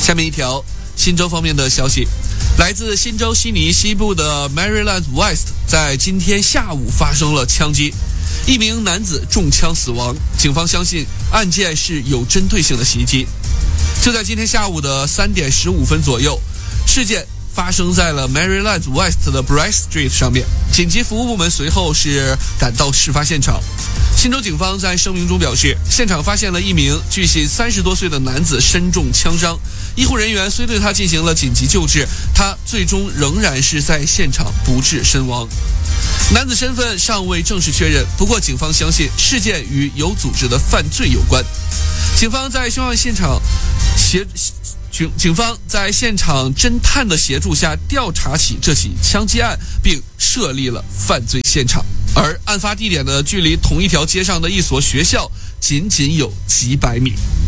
下面一条新州方面的消息，来自新州悉尼西部的 Maryland West 在今天下午发生了枪击，一名男子中枪死亡，警方相信案件是有针对性的袭击。就在今天下午的3点15分左右，事件发生在了 Maryland West 的 Bright Street 上面，紧急服务部门随后是赶到事发现场。新州警方在声明中表示，现场发现了一名据悉30多岁的男子身中枪伤，医护人员虽对他进行了紧急救治，他最终仍然是在现场不治身亡。男子身份尚未正式确认，不过警方相信事件与有组织的犯罪有关。警方在现场侦探的协助下调查起这起枪击案，并设立了犯罪现场。而案发地点呢，距离同一条街上的一所学校仅有几百米。